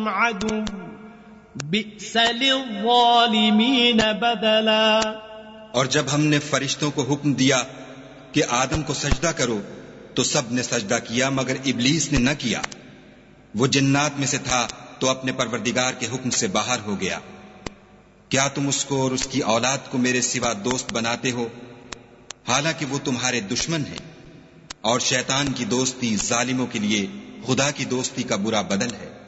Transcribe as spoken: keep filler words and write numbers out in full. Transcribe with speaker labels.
Speaker 1: لكم عدو بئس للظالمين بدلا।
Speaker 2: और जब हमने फरिश्तों को हुक्म दिया कि आदम को सजदा करो तो सब ने सजदा किया मगर इब्लीस ने न किया। वो जिन्नात में से था तो अपने परवरदिगार के हुक्म से बाहर हो गया। क्या तुम उसको और उसकी औलाद को मेरे सिवा दोस्त बनाते हो, हालांकि वो तुम्हारे दुश्मन हैं। और शैतान की दोस्ती जालिमों के लिए खुदा की दोस्ती का बुरा बदल है।